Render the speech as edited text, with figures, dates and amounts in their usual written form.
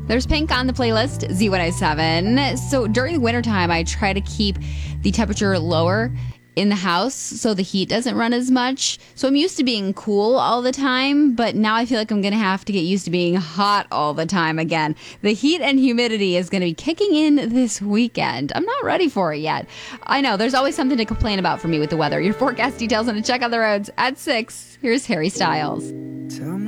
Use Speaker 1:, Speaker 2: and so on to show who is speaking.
Speaker 1: There's Pink on the playlist, Z107. So during the wintertime, I try to keep the temperature lower in the house so the heat doesn't run as much. So I'm used to being cool all the time, but now I feel like I'm going to have to get used to being hot all the time again. The heat and humidity is going to be kicking in this weekend. I'm not ready for it yet. I know, there's always something to complain about for me with the weather. Your forecast details on a check on the roads at 6. Here's Harry Styles.
Speaker 2: Tell me